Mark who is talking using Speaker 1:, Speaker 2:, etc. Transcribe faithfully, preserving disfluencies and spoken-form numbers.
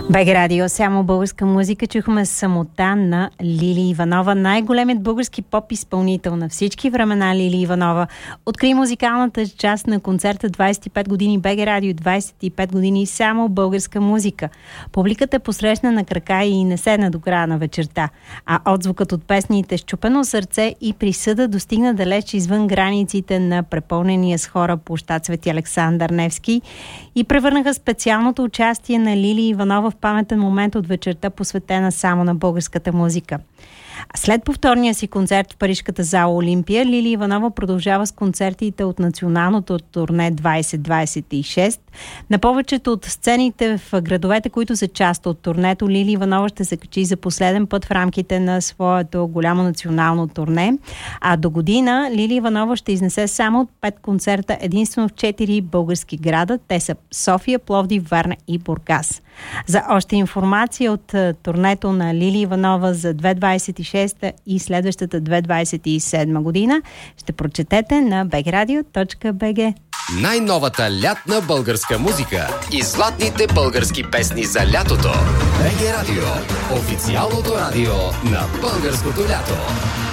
Speaker 1: БГ Радио, само българска музика. Чухме Самота на Лили Иванова, най-големият български поп-изпълнител на всички времена. Лили Иванова откри музикалната част на концерта двайсет и пет години БГ Радио, двайсет и пет години само българска музика. Публиката посрещна на крака и не седна до края на вечерта, а отзвукът от песните "Счупено сърце" и "Присъда" достигна далеч извън границите на препълнения с хора площад Свети Александър Невски и превърнаха специалното участие на Лили Иванова в паметен момент от вечерта, посветена само на българската музика. След повторния си концерт в парижката зала Олимпия, Лили Иванова продължава с концертите от националното турне двайсет двайсет и шест. На повечето от сцените в градовете, които са част от турнето, Лили Иванова ще се качи за последен път в рамките на своето голямо национално турне. А до година Лили Иванова ще изнесе само пет концерта единствено в четири български града. Те са София, Пловдив, Варна и Бургас. За още информация от турнето на Лили Иванова за две хиляди двайсет и шеста и следващата две хиляди двайсет и седма година ще прочетете на бградио точка бг.
Speaker 2: Най-новата лятна българска музика и златните български песни за лятото. БГ Радио, официалното радио на българското лято.